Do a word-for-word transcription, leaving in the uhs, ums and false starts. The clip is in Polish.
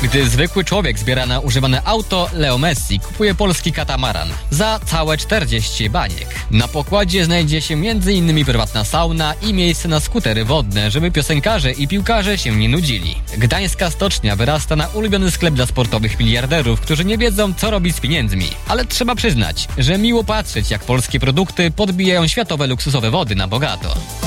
Gdy zwykły człowiek zbiera na używane auto, Leo Messi kupuje polski katamaran za całe czterdzieści baniek. Na pokładzie znajdzie się między innymi prywatna sauna i miejsce na skutery wodne, żeby piosenkarze i piłkarze się nie nudzili. Gdańska stocznia wyrasta na ulubiony sklep dla sportowych miliarderów, którzy nie wiedzą, co robić z pieniędzmi. Ale trzeba przyznać, że miło patrzeć, jak polskie produkty podbijają światowe luksusowe wody na bogato.